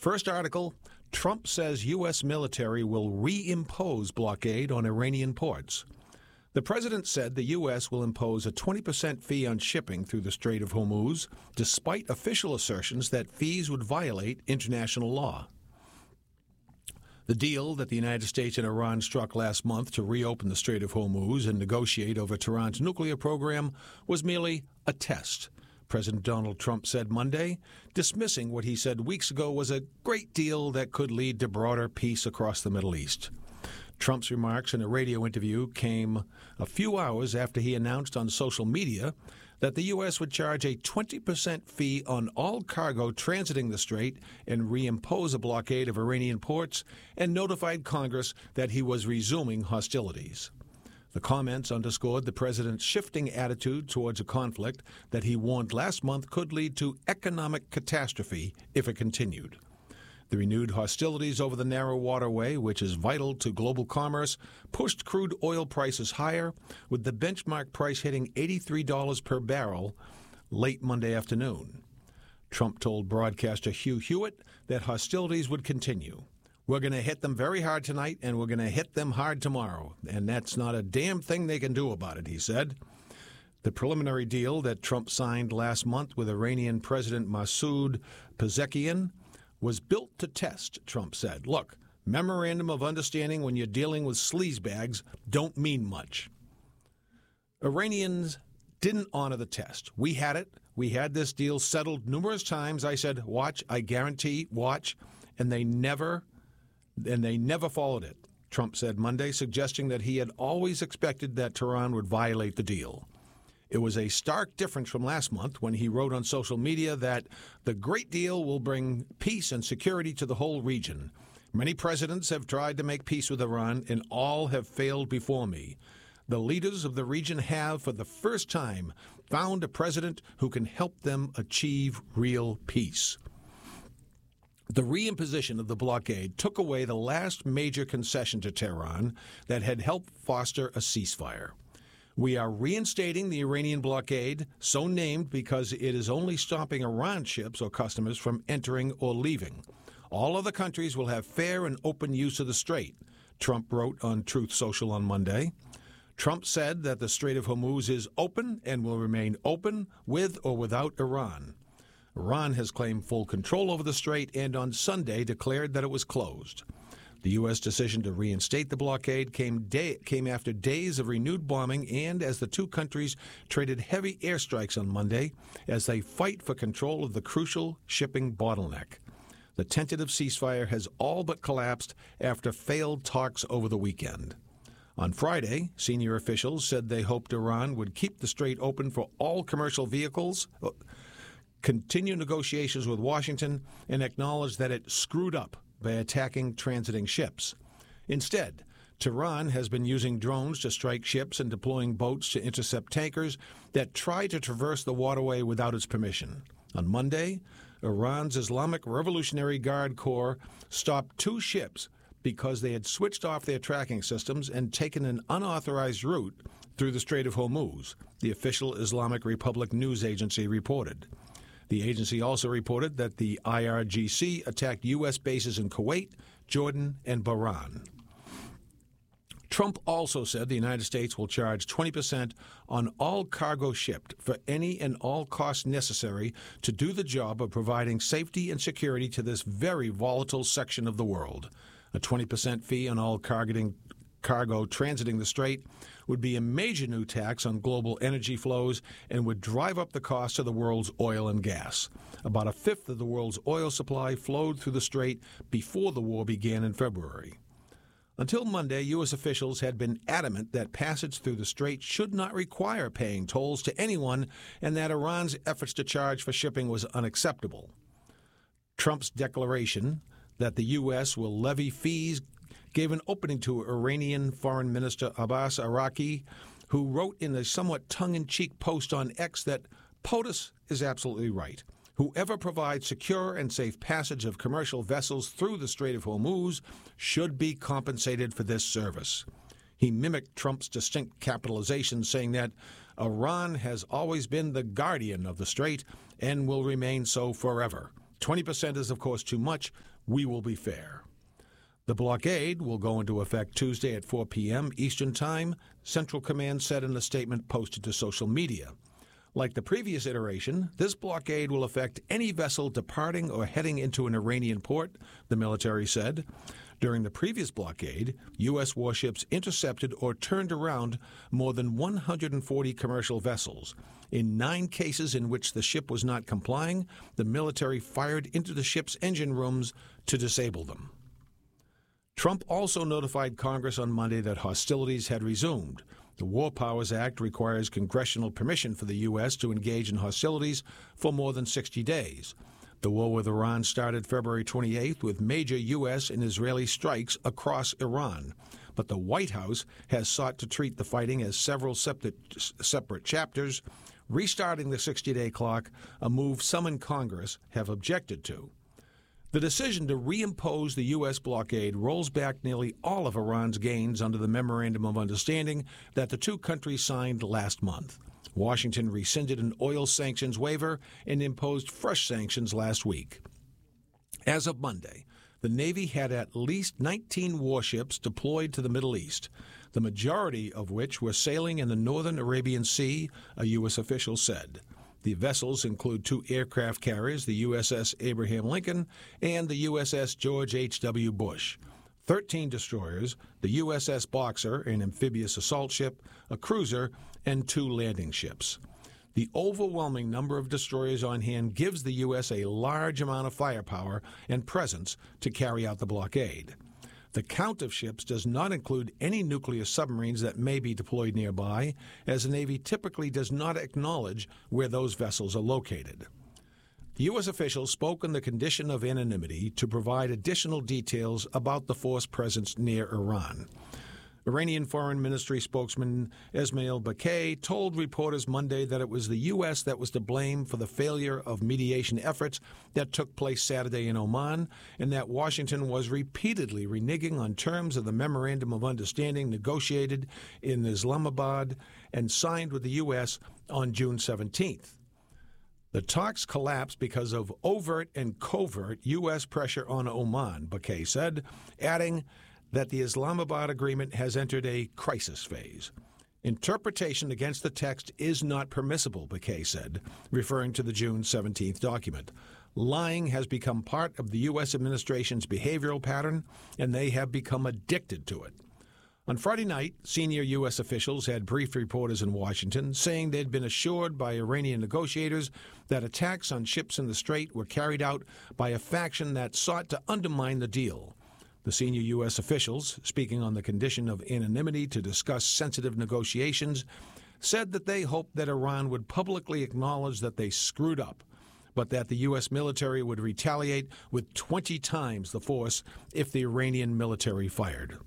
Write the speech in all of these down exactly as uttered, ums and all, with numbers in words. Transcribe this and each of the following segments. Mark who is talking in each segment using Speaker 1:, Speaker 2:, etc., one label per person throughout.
Speaker 1: First article, Trump says U S military will reimpose blockade on Iranian ports. The president said the U S will impose a twenty percent fee on shipping through the Strait of Hormuz, despite official assertions that fees would violate international law. The deal that the United States and Iran struck last month to reopen the Strait of Hormuz and negotiate over Tehran's nuclear program was merely a test, President Donald Trump said Monday, dismissing what he said weeks ago was a great deal that could lead to broader peace across the Middle East. Trump's remarks in a radio interview came a few hours after he announced on social media that the U S would charge a twenty percent fee on all cargo transiting the strait and reimpose a blockade of Iranian ports, and notified Congress that he was resuming hostilities. The comments underscored the president's shifting attitude towards a conflict that he warned last month could lead to economic catastrophe if it continued. The renewed hostilities over the narrow waterway, which is vital to global commerce, pushed crude oil prices higher, with the benchmark price hitting eighty-three dollars per barrel late Monday afternoon. Trump told broadcaster Hugh Hewitt that hostilities would continue. We're going to hit them very hard tonight, and we're going to hit them hard tomorrow, and that's not a damn thing they can do about it, he said. The preliminary deal that Trump signed last month with Iranian President Masoud Pezeshkian was built to test, Trump said. Look, memorandum of understanding when you're dealing with sleazebags don't mean much. Iranians didn't honor the test. We had it. We had this deal settled numerous times. I said, watch, I guarantee, watch, and they never, and they never followed it, Trump said Monday, suggesting that he had always expected that Tehran would violate the deal. It was a stark difference from last month when he wrote on social media that the great deal will bring peace and security to the whole region. Many presidents have tried to make peace with Iran, and all have failed before me. The leaders of the region have, for the first time, found a president who can help them achieve real peace. The reimposition of the blockade took away the last major concession to Tehran that had helped foster a ceasefire. We are reinstating the Iranian blockade, so named because it is only stopping Iran ships or customers from entering or leaving. All other countries will have fair and open use of the strait, Trump wrote on Truth Social on Monday. Trump said that the Strait of Hormuz is open and will remain open with or without Iran. Iran has claimed full control over the strait and on Sunday declared that it was closed. The U S decision to reinstate the blockade came, day, came after days of renewed bombing and as the two countries traded heavy airstrikes on Monday as they fight for control of the crucial shipping bottleneck. The tentative ceasefire has all but collapsed after failed talks over the weekend. On Friday, senior officials said they hoped Iran would keep the strait open for all commercial vehicles, continue negotiations with Washington, and acknowledge that it screwed up by attacking transiting ships. Instead, Tehran has been using drones to strike ships and deploying boats to intercept tankers that try to traverse the waterway without its permission. On Monday, Iran's Islamic Revolutionary Guard Corps stopped two ships because they had switched off their tracking systems and taken an unauthorized route through the Strait of Hormuz, the official Islamic Republic news agency reported. The agency also reported that the I R G C attacked U S bases in Kuwait, Jordan, and Bahrain. Trump also said the United States will charge twenty percent on all cargo shipped for any and all costs necessary to do the job of providing safety and security to this very volatile section of the world. A twenty percent fee on all cargo transiting the strait would be a major new tax on global energy flows and would drive up the cost of the world's oil and gas. About a fifth of the world's oil supply flowed through the strait before the war began in February. Until Monday, U S officials had been adamant that passage through the strait should not require paying tolls to anyone and that Iran's efforts to charge for shipping was unacceptable. Trump's declaration that the U S will levy fees gave an opening to Iranian Foreign Minister Abbas Araqi, who wrote in a somewhat tongue-in-cheek post on X that POTUS is absolutely right. Whoever provides secure and safe passage of commercial vessels through the Strait of Hormuz should be compensated for this service. He mimicked Trump's distinct capitalization, saying that Iran has always been the guardian of the strait and will remain so forever. twenty percent is, of course, too much. We will be fair. The blockade will go into effect Tuesday at four p.m. Eastern Time, Central Command said in a statement posted to social media. Like the previous iteration, this blockade will affect any vessel departing or heading into an Iranian port, the military said. During the previous blockade, U S warships intercepted or turned around more than one hundred forty commercial vessels. In nine cases in which the ship was not complying, the military fired into the ship's engine rooms to disable them. Trump also notified Congress on Monday that hostilities had resumed. The War Powers Act requires congressional permission for the U S to engage in hostilities for more than sixty days. The war with Iran started February twenty-eighth with major U S and Israeli strikes across Iran. But the White House has sought to treat the fighting as several separate, separate chapters, restarting the sixty-day clock, a move some in Congress have objected to. The decision to reimpose the U S blockade rolls back nearly all of Iran's gains under the Memorandum of Understanding that the two countries signed last month. Washington rescinded an oil sanctions waiver and imposed fresh sanctions last week. As of Monday, the Navy had at least nineteen warships deployed to the Middle East, the majority of which were sailing in the northern Arabian Sea, a U S official said. The vessels include two aircraft carriers, the U S S Abraham Lincoln and the U S S George H W. Bush, thirteen destroyers, the U S S Boxer, an amphibious assault ship, a cruiser, and two landing ships. The overwhelming number of destroyers on hand gives the U S a large amount of firepower and presence to carry out the blockade. The count of ships does not include any nuclear submarines that may be deployed nearby, as the Navy typically does not acknowledge where those vessels are located. The U S officials spoke on the condition of anonymity to provide additional details about the force presence near Iran. Iranian Foreign Ministry spokesman Esmail Bakay told reporters Monday that it was the U S that was to blame for the failure of mediation efforts that took place Saturday in Oman, and that Washington was repeatedly reneging on terms of the Memorandum of Understanding negotiated in Islamabad and signed with the U S on June seventeenth. The talks collapsed because of overt and covert U S pressure on Oman, Bakay said, adding that the Islamabad agreement has entered a crisis phase. Interpretation against the text is not permissible, Bakay said, referring to the June seventeenth document. Lying has become part of the U S administration's behavioral pattern, and they have become addicted to it. On Friday night, senior U S officials had briefed reporters in Washington, saying they'd been assured by Iranian negotiators that attacks on ships in the Strait were carried out by a faction that sought to undermine the deal. The senior U S officials, speaking on the condition of anonymity to discuss sensitive negotiations, said that they hoped that Iran would publicly acknowledge that they screwed up, but that the U S military would retaliate with twenty times the force if the Iranian military fired.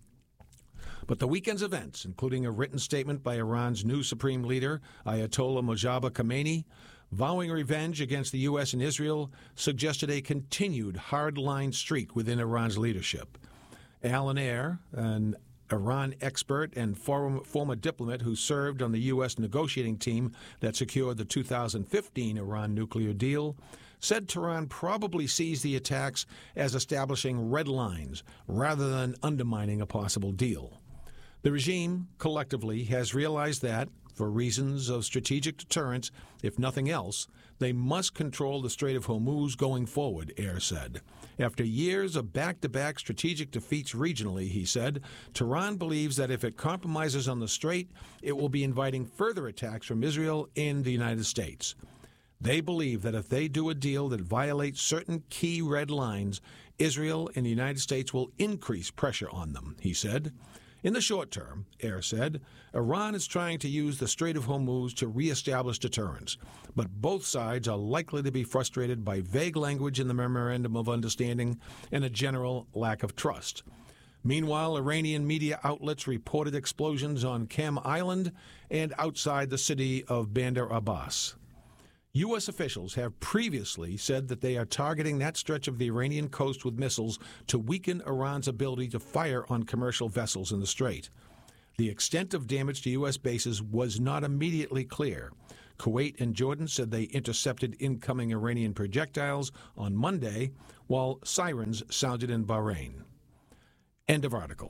Speaker 1: But the weekend's events, including a written statement by Iran's new supreme leader, Ayatollah Mojtaba Khamenei, vowing revenge against the U S and Israel, suggested a continued hard-line streak within Iran's leadership. Alan Ayer, an Iran expert and former, former diplomat who served on the U S negotiating team that secured the two thousand fifteen Iran nuclear deal, said Tehran probably sees the attacks as establishing red lines rather than undermining a possible deal. The regime, collectively, has realized that, for reasons of strategic deterrence, if nothing else, they must control the Strait of Hormuz going forward, Ayer said. After years of back-to-back strategic defeats regionally, he said, Tehran believes that if it compromises on the Strait, it will be inviting further attacks from Israel and the United States. They believe that if they do a deal that violates certain key red lines, Israel and the United States will increase pressure on them, he said. In the short term, Ayer said, Iran is trying to use the Strait of Hormuz to reestablish deterrence, but both sides are likely to be frustrated by vague language in the Memorandum of Understanding and a general lack of trust. Meanwhile, Iranian media outlets reported explosions on Qam Island and outside the city of Bandar Abbas. U S officials have previously said that they are targeting that stretch of the Iranian coast with missiles to weaken Iran's ability to fire on commercial vessels in the Strait. The extent of damage to U S bases was not immediately clear. Kuwait and Jordan said they intercepted incoming Iranian projectiles on Monday, while sirens sounded in Bahrain. End of article.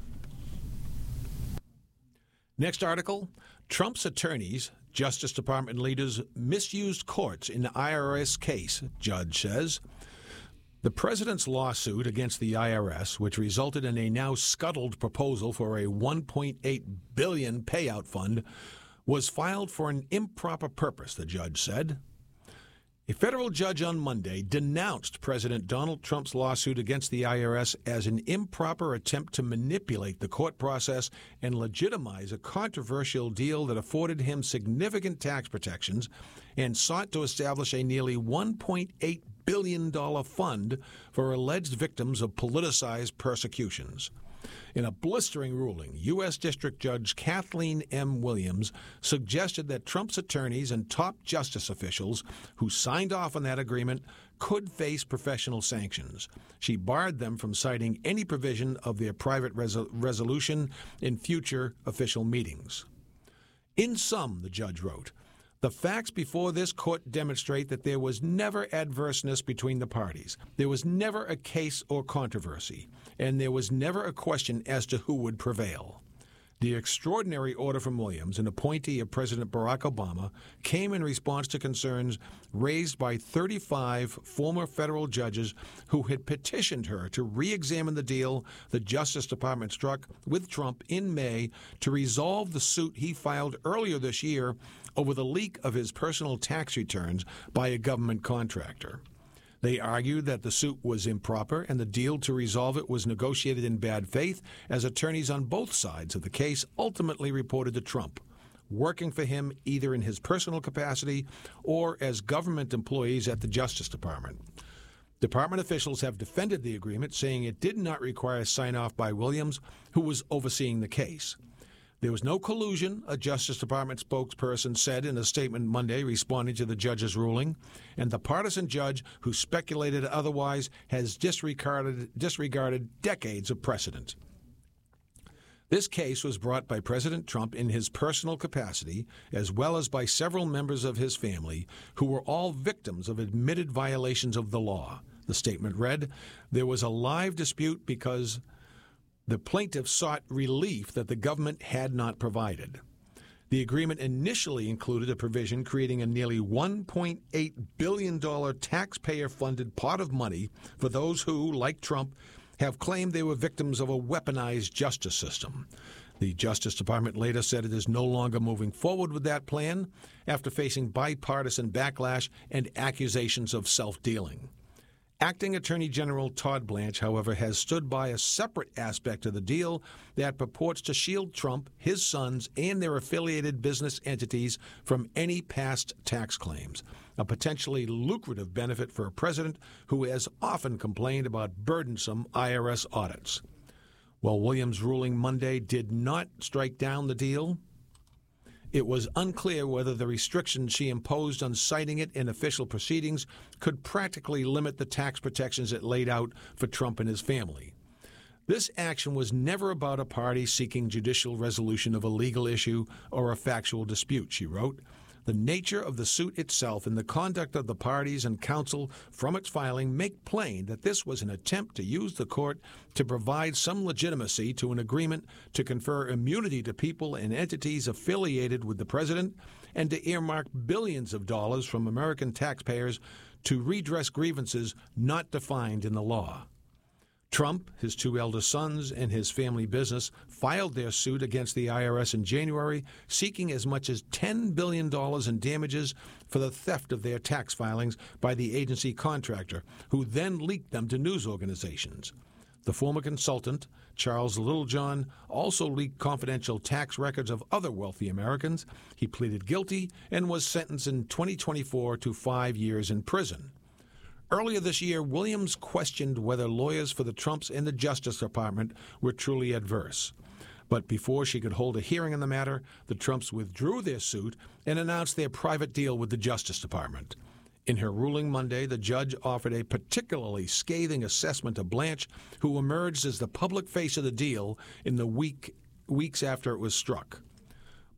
Speaker 1: Next article, Trump's attorneys, Justice Department leaders misused courts in the I R S case, judge says. The president's lawsuit against the I R S, which resulted in a now scuttled proposal for a one point eight billion dollars payout fund, was filed for an improper purpose, the judge said. A federal judge on Monday denounced President Donald Trump's lawsuit against the I R S as an improper attempt to manipulate the court process and legitimize a controversial deal that afforded him significant tax protections and sought to establish a nearly one point eight billion dollars fund for alleged victims of politicized persecutions. In a blistering ruling, U S. District Judge Kathleen M. Williams suggested that Trump's attorneys and top justice officials who signed off on that agreement could face professional sanctions. She barred them from citing any provision of their private resol- resolution in future official meetings. In sum, the judge wrote, the facts before this court demonstrate that there was never adverseness between the parties. There was never a case or controversy, and there was never a question as to who would prevail. The extraordinary order from Williams, an appointee of President Barack Obama, came in response to concerns raised by thirty-five former federal judges who had petitioned her to re-examine the deal the Justice Department struck with Trump in May to resolve the suit he filed earlier this year over the leak of his personal tax returns by a government contractor. They argued that the suit was improper and the deal to resolve it was negotiated in bad faith, as attorneys on both sides of the case ultimately reported to Trump, working for him either in his personal capacity or as government employees at the Justice Department. Department officials have defended the agreement, saying it did not require sign-off by Williams, who was overseeing the case. There was no collusion, a Justice Department spokesperson said in a statement Monday responding to the judge's ruling, and the partisan judge who speculated otherwise has disregarded, disregarded decades of precedent. This case was brought by President Trump in his personal capacity, as well as by several members of his family, who were all victims of admitted violations of the law. The statement read, there was a live dispute because the plaintiff sought relief that the government had not provided. The agreement initially included a provision creating a nearly one point eight billion dollars taxpayer-funded pot of money for those who, like Trump, have claimed they were victims of a weaponized justice system. The Justice Department later said it is no longer moving forward with that plan after facing bipartisan backlash and accusations of self-dealing. Acting Attorney General Todd Blanche, however, has stood by a separate aspect of the deal that purports to shield Trump, his sons, and their affiliated business entities from any past tax claims, a potentially lucrative benefit for a president who has often complained about burdensome I R S audits. While Williams' ruling Monday did not strike down the deal, it was unclear whether the restrictions she imposed on citing it in official proceedings could practically limit the tax protections it laid out for Trump and his family. This action was never about a party seeking judicial resolution of a legal issue or a factual dispute, she wrote. The nature of the suit itself and the conduct of the parties and counsel from its filing make plain that this was an attempt to use the court to provide some legitimacy to an agreement to confer immunity to people and entities affiliated with the president and to earmark billions of dollars from American taxpayers to redress grievances not defined in the law. Trump, his two eldest sons, and his family business filed their suit against the I R S in January, seeking as much as ten billion dollars in damages for the theft of their tax filings by the agency contractor, who then leaked them to news organizations. The former consultant, Charles Littlejohn, also leaked confidential tax records of other wealthy Americans. He pleaded guilty and was sentenced in twenty twenty-four to five years in prison. Earlier this year, Williams questioned whether lawyers for the Trumps and the Justice Department were truly adverse. But before she could hold a hearing on the matter, the Trumps withdrew their suit and announced their private deal with the Justice Department. In her ruling Monday, the judge offered a particularly scathing assessment of Blanche, who emerged as the public face of the deal in the week, weeks after it was struck.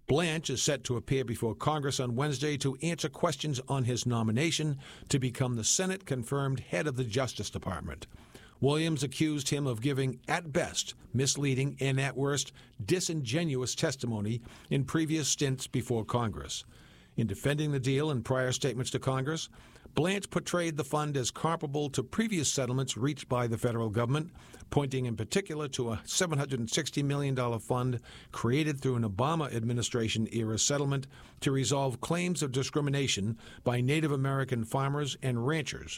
Speaker 1: Blanche is set to appear before Congress on Wednesday to answer questions on his nomination to become the Senate-confirmed head of the Justice Department. Williams accused him of giving, at best, misleading and, at worst, disingenuous testimony in previous stints before Congress. In defending the deal in prior statements to Congress, Blanche portrayed the fund as comparable to previous settlements reached by the federal government, pointing in particular to a seven hundred sixty million dollars fund created through an Obama administration-era settlement to resolve claims of discrimination by Native American farmers and ranchers.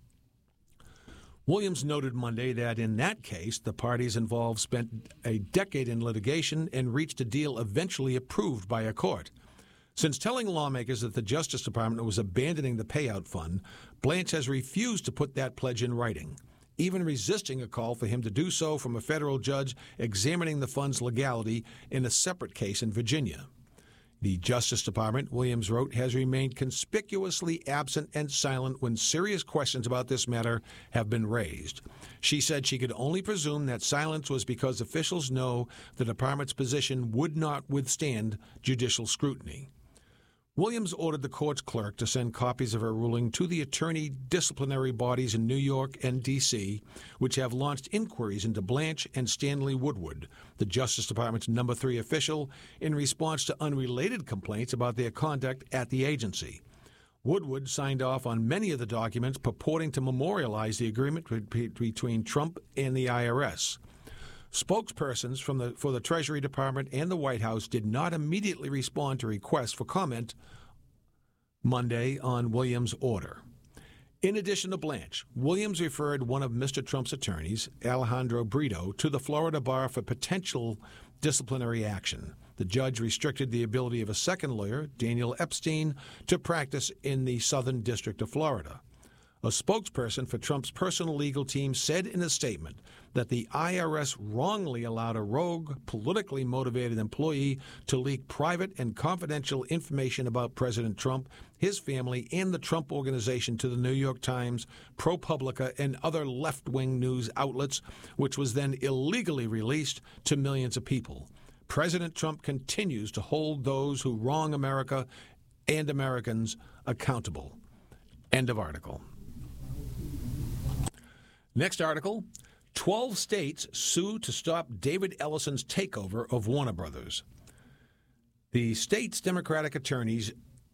Speaker 1: Williams noted Monday that in that case, the parties involved spent a decade in litigation and reached a deal eventually approved by a court. Since telling lawmakers that the Justice Department was abandoning the payout fund, Blanche has refused to put that pledge in writing, even resisting a call for him to do so from a federal judge examining the fund's legality in a separate case in Virginia. The Justice Department, Williams wrote, has remained conspicuously absent and silent when serious questions about this matter have been raised. She said she could only presume that silence was because officials know the department's position would not withstand judicial scrutiny. Williams ordered the court's clerk to send copies of her ruling to the attorney disciplinary bodies in New York and D C, which have launched inquiries into Blanche and Stanley Woodward, the Justice Department's number three official, in response to unrelated complaints about their conduct at the agency. Woodward signed off on many of the documents purporting to memorialize the agreement between Trump and the I R S. Spokespersons from the, for the Treasury Department and the White House did not immediately respond to requests for comment Monday on Williams' order. In addition to Blanche, Williams referred one of Mister Trump's attorneys, Alejandro Brito, to the Florida bar for potential disciplinary action. The judge restricted the ability of a second lawyer, Daniel Epstein, to practice in the Southern District of Florida. A spokesperson for Trump's personal legal team said in a statement that the I R S wrongly allowed a rogue, politically motivated employee to leak private and confidential information about President Trump, his family, and the Trump Organization to the New York Times, ProPublica, and other left-wing news outlets, which was then illegally released to millions of people. President Trump continues to hold those who wrong America and Americans accountable. End of article. Next article, twelve states sue to stop David Ellison's takeover of Warner Brothers. The state's Democratic attorneys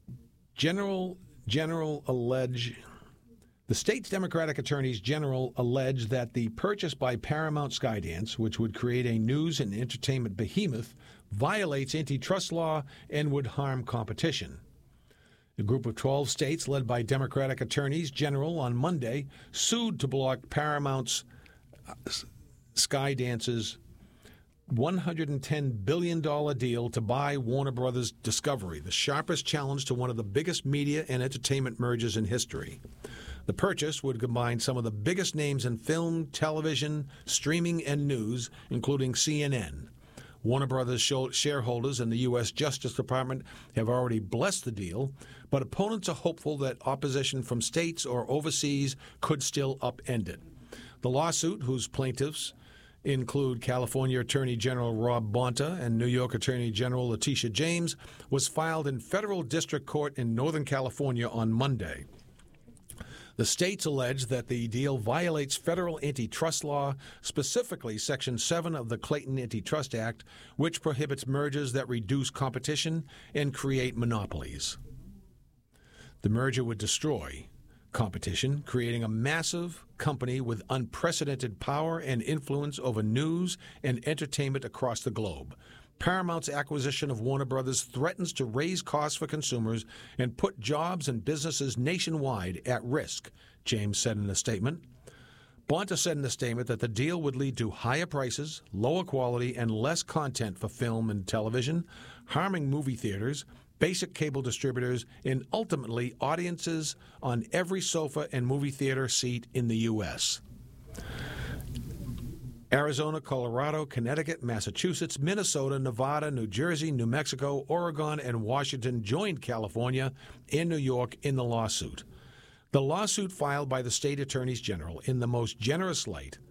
Speaker 1: general general allege the state's Democratic attorneys general allege that the purchase by Paramount Skydance, which would create a news and entertainment behemoth, violates antitrust law and would harm competition. A group of twelve states, led by Democratic attorneys general, on Monday sued to block Paramount's uh, Skydance's one hundred ten billion dollars deal to buy Warner Brothers Discovery, the sharpest challenge to one of the biggest media and entertainment mergers in history. The purchase would combine some of the biggest names in film, television, streaming, and news, including C N N. Warner Brothers shareholders and the U S Justice Department have already blessed the deal, but opponents are hopeful that opposition from states or overseas could still upend it. The lawsuit, whose plaintiffs include California Attorney General Rob Bonta and New York Attorney General Letitia James, was filed in federal district court in Northern California on Monday. The states allege that the deal violates federal antitrust law, specifically Section seven of the Clayton Antitrust Act, which prohibits mergers that reduce competition and create monopolies. The merger would destroy competition, creating a massive company with unprecedented power and influence over news and entertainment across the globe. Paramount's acquisition of Warner Brothers threatens to raise costs for consumers and put jobs and businesses nationwide at risk, James said in a statement. Bonta said in the statement that the deal would lead to higher prices, lower quality, and less content for film and television, harming movie theaters, basic cable distributors, and ultimately audiences on every sofa and movie theater seat in the U S Arizona, Colorado, Connecticut, Massachusetts, Minnesota, Nevada, New Jersey, New Mexico, Oregon, and Washington joined California and New York in the lawsuit. The lawsuit, filed by the state attorneys general in the most generous light,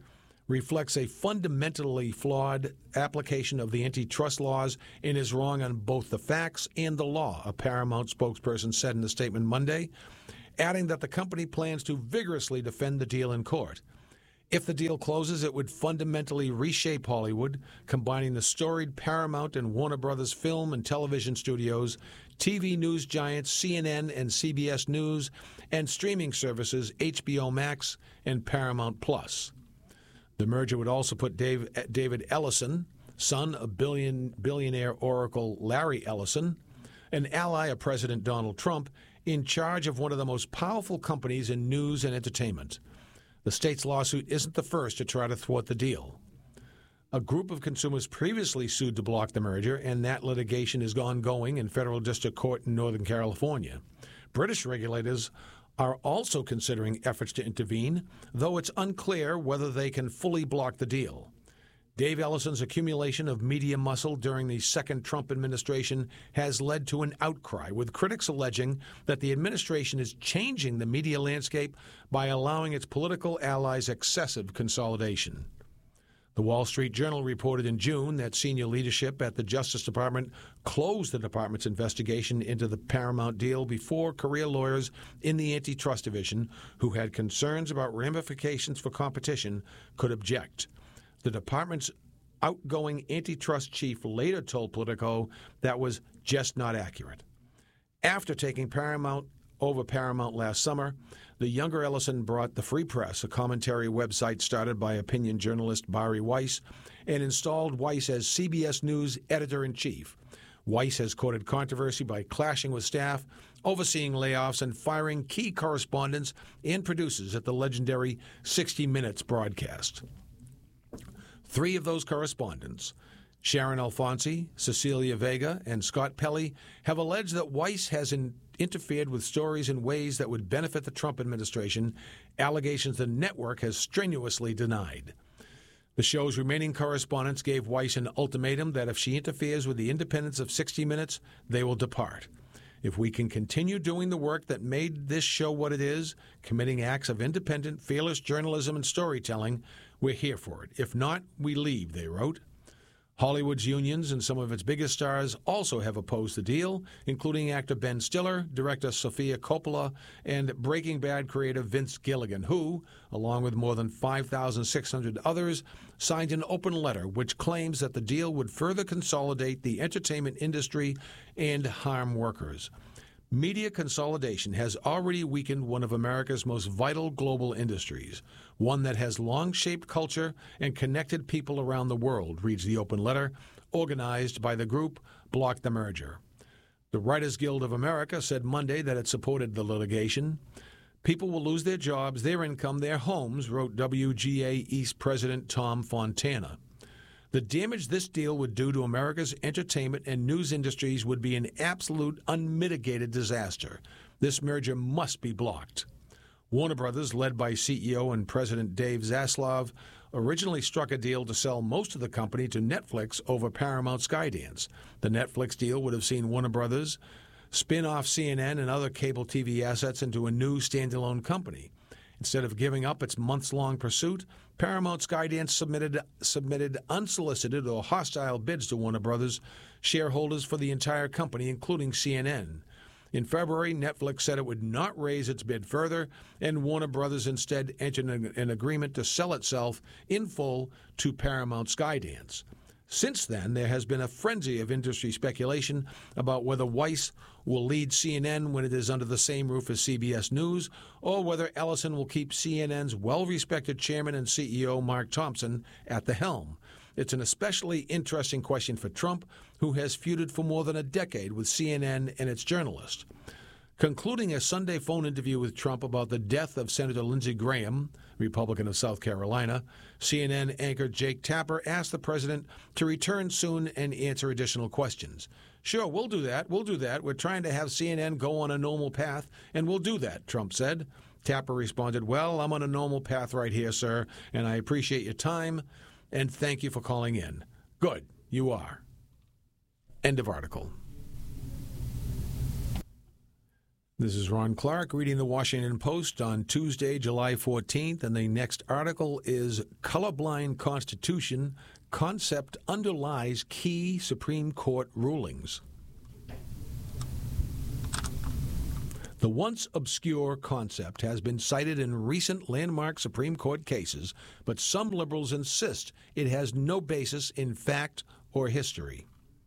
Speaker 1: reflects a fundamentally flawed application of the antitrust laws and is wrong on both the facts and the law, a Paramount spokesperson said in a statement Monday, adding that the company plans to vigorously defend the deal in court. If the deal closes, it would fundamentally reshape Hollywood, combining the storied Paramount and Warner Brothers film and television studios, T V news giants C N N and C B S News, and streaming services H B O Max and Paramount Plus. The merger would also put Dave, David Ellison, son of billion, billionaire oracle Larry Ellison, an ally of President Donald Trump, in charge of one of the most powerful companies in news and entertainment. The state's lawsuit isn't the first to try to thwart the deal. A group of consumers previously sued to block the merger, and that litigation is ongoing in federal district court in Northern California. British regulators are also considering efforts to intervene, though it's unclear whether they can fully block the deal. Dave Ellison's accumulation of media muscle during the second Trump administration has led to an outcry, with critics alleging that the administration is changing the media landscape by allowing its political allies excessive consolidation. The Wall Street Journal reported in June that senior leadership at the Justice Department closed the department's investigation into the Paramount deal before career lawyers in the antitrust division, who had concerns about ramifications for competition, could object. The department's outgoing antitrust chief later told Politico that was just not accurate. After taking Paramount over Paramount last summer, the younger Ellison brought The Free Press, a commentary website started by opinion journalist Bari Weiss, and installed Weiss as C B S News editor-in-chief. Weiss has courted controversy by clashing with staff, overseeing layoffs, and firing key correspondents and producers at the legendary sixty minutes broadcast. Three of those correspondents, Sharon Alfonsi, Cecilia Vega, and Scott Pelley, have alleged that Weiss has in, interfered with stories in ways that would benefit the Trump administration, allegations the network has strenuously denied. The show's remaining correspondents gave Weiss an ultimatum that if she interferes with the independence of sixty minutes, they will depart. If we can continue doing the work that made this show what it is, committing acts of independent, fearless journalism and storytelling, we're here for it. If not, we leave, they wrote. Hollywood's unions and some of its biggest stars also have opposed the deal, including actor Ben Stiller, director Sofia Coppola, and Breaking Bad creator Vince Gilligan, who, along with more than five thousand six hundred others, signed an open letter which claims that the deal would further consolidate the entertainment industry and harm workers. Media consolidation has already weakened one of America's most vital global industries, one that has long shaped culture and connected people around the world, reads the open letter, organized by the group Block the Merger. The Writers Guild of America said Monday that it supported the litigation. People will lose their jobs, their income, their homes, wrote W G A East President Tom Fontana. The damage this deal would do to America's entertainment and news industries would be an absolute unmitigated disaster. This merger must be blocked. Warner Brothers, led by C E O and President Dave Zaslav, originally struck a deal to sell most of the company to Netflix over Paramount Skydance. The Netflix deal would have seen Warner Brothers spin off C N N and other cable T V assets into a new standalone company. Instead of giving up its months-long pursuit, Paramount Skydance submitted submitted unsolicited or hostile bids to Warner Brothers shareholders for the entire company, including C N N. In February, Netflix said it would not raise its bid further, and Warner Brothers instead entered an, an agreement to sell itself in full to Paramount Skydance. Since then, there has been a frenzy of industry speculation about whether Weiss will lead C N N when it is under the same roof as C B S News, or whether Ellison will keep C N N's well-respected chairman and C E O Mark Thompson at the helm. It's an especially interesting question for Trump, who has feuded for more than a decade with C N N and its journalists. Concluding a Sunday phone interview with Trump about the death of Senator Lindsey Graham, Republican of South Carolina, C N N anchor Jake Tapper asked the president to return soon and answer additional questions. Sure, we'll do that. We'll do that. We're trying to have C N N go on a normal path, and we'll do that, Trump said. Tapper responded, well, I'm on a normal path right here, sir, and I appreciate your time, and thank you for calling in. Good, you are. End of article. This is Ron Clark reading the Washington Post on Tuesday, July fourteenth, and the next article is Colorblind Constitution Concept Underlies Key Supreme Court Rulings. The once obscure concept has been cited in recent landmark Supreme Court cases, but some liberals insist it has no basis in fact or history.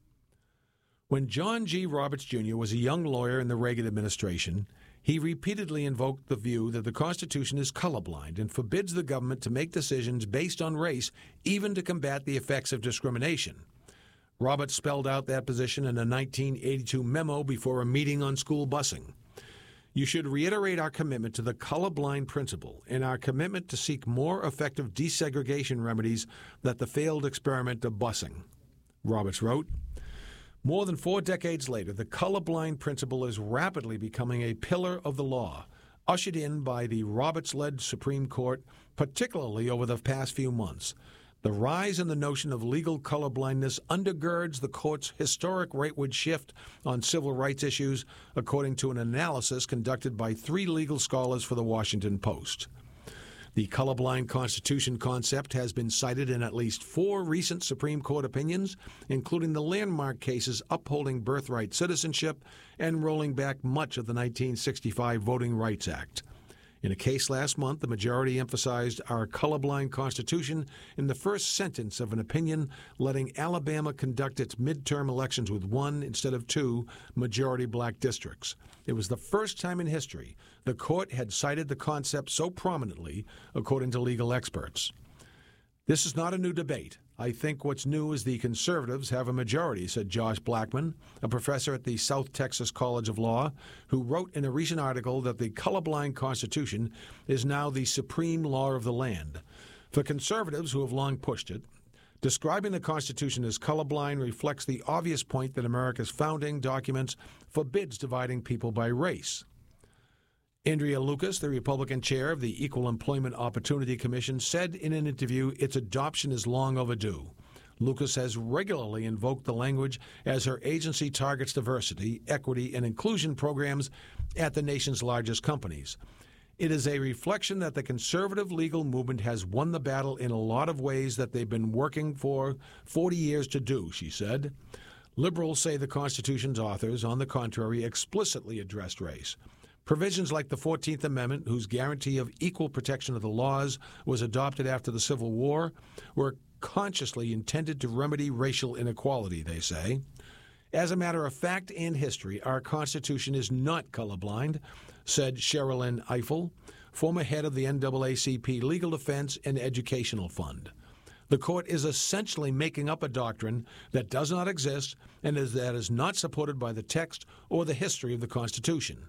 Speaker 1: When John G. Roberts Junior was a young lawyer in the Reagan administration, he repeatedly invoked the view that the Constitution is colorblind and forbids the government to make decisions based on race, even to combat the effects of discrimination. Roberts spelled out that position in a nineteen eighty-two memo before a meeting on school busing. You should reiterate our commitment to the colorblind principle and our commitment to seek more effective desegregation remedies than the failed experiment of busing, Roberts wrote. More than four decades later, the colorblind principle is rapidly becoming a pillar of the law, ushered in by the Roberts-led Supreme Court, particularly over the past few months. The rise in the notion of legal colorblindness undergirds the court's historic rightward shift on civil rights issues, according to an analysis conducted by three legal scholars for the Washington Post. The colorblind Constitution concept has been cited in at least four recent Supreme Court opinions, including the landmark cases upholding birthright citizenship and rolling back much of the nineteen sixty-five Voting Rights Act. In a case last month, the majority emphasized our colorblind Constitution in the first sentence of an opinion letting Alabama conduct its midterm elections with one instead of two majority black districts. It was the first time in history the court had cited the concept so prominently, according to legal experts. This is not a new debate. I think what's new is the conservatives have a majority, said Josh Blackman, a professor at the South Texas College of Law, who wrote in a recent article that the colorblind Constitution is now the supreme law of the land. For conservatives who have long pushed it, describing the Constitution as colorblind reflects the obvious point that America's founding documents forbids dividing people by race. Andrea Lucas, the Republican chair of the Equal Employment Opportunity Commission, said in an interview its adoption is long overdue. Lucas has regularly invoked the language as her agency targets diversity, equity, and inclusion programs at the nation's largest companies. It is a reflection that the conservative legal movement has won the battle in a lot of ways that they've been working for forty years to do, she said. Liberals say the Constitution's authors, on the contrary, explicitly addressed race. Provisions like the fourteenth Amendment, whose guarantee of equal protection of the laws was adopted after the Civil War, were consciously intended to remedy racial inequality, they say. As a matter of fact and history, our Constitution is not colorblind, said Sherilyn Ifill, former head of the N double A C P Legal Defense and Educational Fund. The court is essentially making up a doctrine that does not exist and is, that is not supported by the text or the history of the Constitution.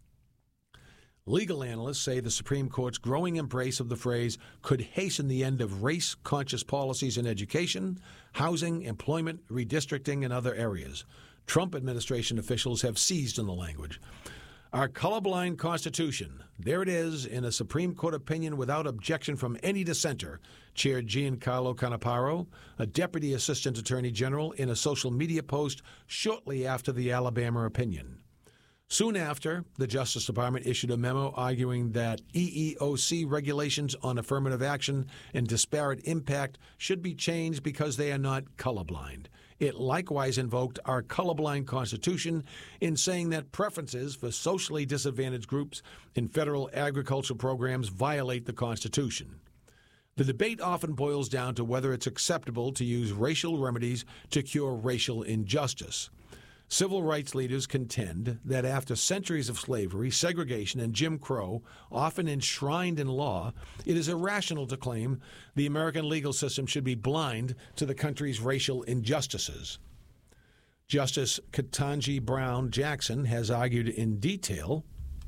Speaker 1: Legal analysts say the Supreme Court's growing embrace of the phrase could hasten the end of race-conscious policies in education, housing, employment, redistricting, and other areas. Trump administration officials have seized on the language. Our colorblind Constitution, there it is in a Supreme Court opinion without objection from any dissenter, chaired Giancarlo Canaparo, a Deputy Assistant Attorney General, in a social media post shortly after the Alabama opinion. Soon after, the Justice Department issued a memo arguing that E E O C regulations on affirmative action and disparate impact should be changed because they are not colorblind. It likewise invoked our colorblind Constitution in saying that preferences for socially disadvantaged groups in federal agricultural programs violate the Constitution. The debate often boils down to whether it's acceptable to use racial remedies to cure racial injustice. Civil rights leaders contend that after centuries of slavery, segregation, and Jim Crow, often enshrined in law, it is irrational to claim the American legal system should be blind to the country's racial injustices. Justice Ketanji Brown Jackson has argued in detail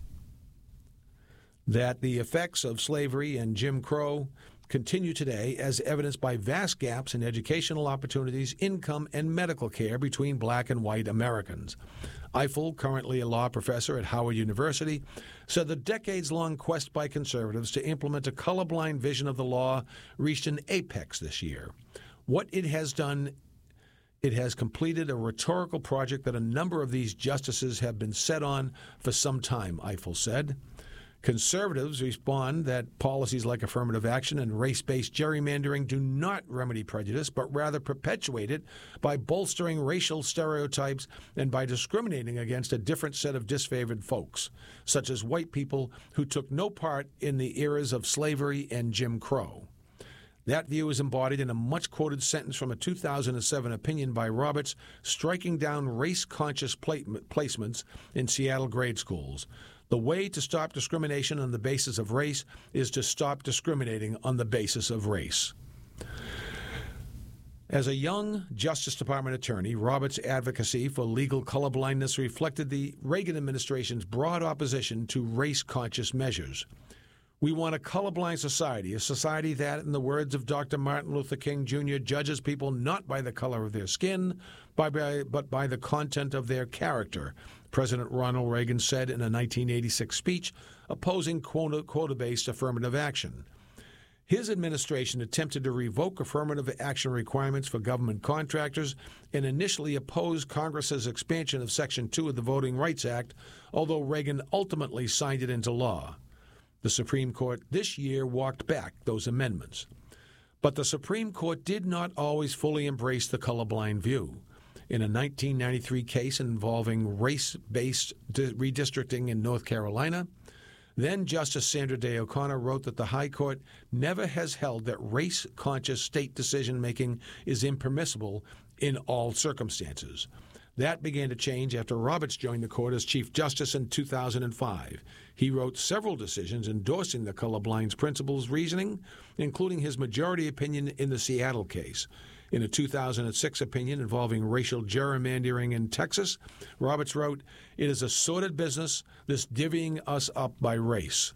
Speaker 1: that the effects of slavery and Jim Crow continue today as evidenced by vast gaps in educational opportunities, income, and medical care between black and white Americans. Ifill, currently a law professor at Howard University, said the decades-long quest by conservatives to implement a colorblind vision of the law reached an apex this year. What it has done It has completed a rhetorical project that a number of these justices have been set on for some time, Eiffel said. Conservatives respond that policies like affirmative action and race-based gerrymandering do not remedy prejudice, but rather perpetuate it by bolstering racial stereotypes and by discriminating against a different set of disfavored folks, such as white people who took no part in the eras of slavery and Jim Crow. That view is embodied in a much-quoted sentence from a two thousand seven opinion by Roberts striking down race-conscious placements in Seattle grade schools. The way to stop discrimination on the basis of race is to stop discriminating on the basis of race. As a young Justice Department attorney, Roberts' advocacy for legal colorblindness reflected the Reagan administration's broad opposition to race-conscious measures. We want a colorblind society, a society that, in the words of Doctor Martin Luther King Junior, judges people not by the color of their skin, by, by, but by the content of their character, President Ronald Reagan said in a nineteen eighty-six speech opposing quota, quota-based affirmative action. His administration attempted to revoke affirmative action requirements for government contractors and initially opposed Congress's expansion of Section two of the Voting Rights Act, although Reagan ultimately signed it into law. The Supreme Court this year walked back those amendments. But the Supreme Court did not always fully embrace the colorblind view. In a nineteen ninety-three case involving race-based redistricting in North Carolina, then Justice Sandra Day O'Connor wrote that the High Court never has held that race-conscious state decision-making is impermissible in all circumstances. That began to change after Roberts joined the court as Chief Justice in two thousand five. He wrote several decisions endorsing the colorblind's principles reasoning, including his majority opinion in the Seattle case. In a two thousand six opinion involving racial gerrymandering in Texas, Roberts wrote, "It is a sordid business, this divvying us up by race."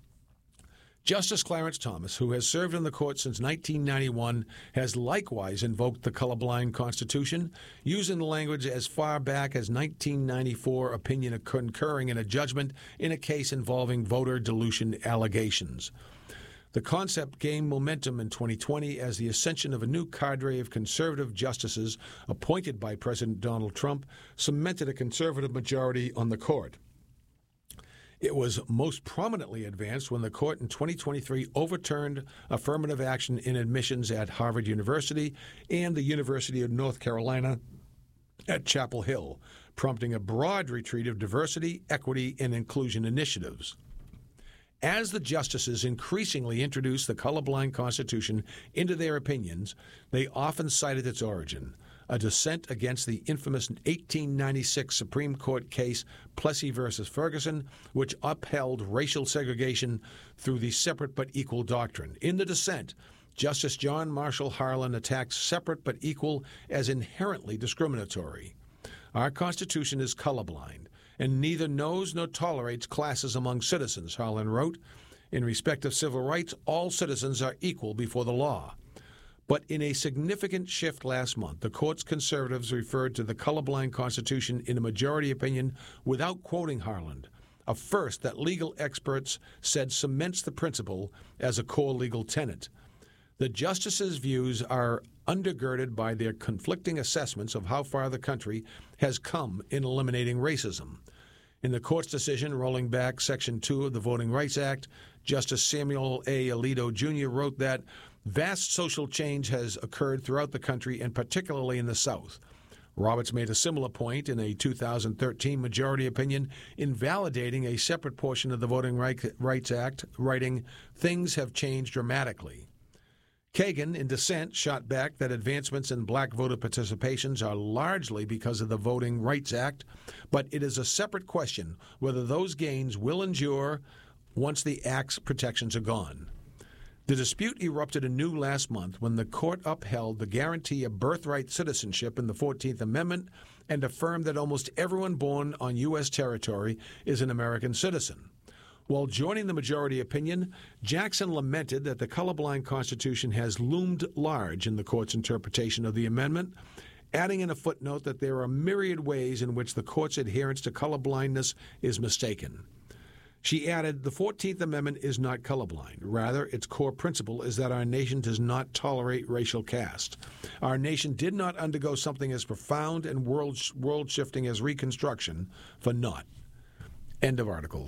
Speaker 1: Justice Clarence Thomas, who has served on the court since nineteen ninety-one, has likewise invoked the colorblind Constitution, using the language as far back as nineteen ninety-four opinion concurring in a judgment in a case involving voter dilution allegations. The concept gained momentum in twenty twenty as the ascension of a new cadre of conservative justices appointed by President Donald Trump cemented a conservative majority on the court. It was most prominently advanced when the court in twenty twenty-three overturned affirmative action in admissions at Harvard University and the University of North Carolina at Chapel Hill, prompting a broad retreat of diversity, equity, and inclusion initiatives. As the justices increasingly introduced the colorblind Constitution into their opinions, they often cited its origin, a dissent against the infamous eighteen ninety-six Supreme Court case Plessy versus Ferguson, which upheld racial segregation through the separate but equal doctrine. In the dissent, Justice John Marshall Harlan attacked separate but equal as inherently discriminatory. Our Constitution is colorblind and neither knows nor tolerates classes among citizens, Harlan wrote. In respect of civil rights, all citizens are equal before the law. But in a significant shift last month, the court's conservatives referred to the colorblind Constitution in a majority opinion without quoting Harlan, a first that legal experts said cements the principle as a core legal tenet. The justices' views are undergirded by their conflicting assessments of how far the country has come in eliminating racism. In the court's decision rolling back Section two of the Voting Rights Act, Justice Samuel A. Alito Junior wrote that vast social change has occurred throughout the country and particularly in the South. Roberts made a similar point in a two thousand thirteen majority opinion invalidating a separate portion of the Voting Rights Act, writing, "Things have changed dramatically." Kagan, in dissent, shot back that advancements in black voter participations are largely because of the Voting Rights Act, but it is a separate question whether those gains will endure once the Act's protections are gone. The dispute erupted anew last month when the court upheld the guarantee of birthright citizenship in the fourteenth Amendment and affirmed that almost everyone born on U S territory is an American citizen. While joining the majority opinion, Jackson lamented that the colorblind Constitution has loomed large in the court's interpretation of the amendment, adding in a footnote that there are myriad ways in which the court's adherence to colorblindness is mistaken. She added, the fourteenth Amendment is not colorblind. Rather, its core principle is that our nation does not tolerate racial caste. Our nation did not undergo something as profound and world, world-shifting as Reconstruction for naught. End of article.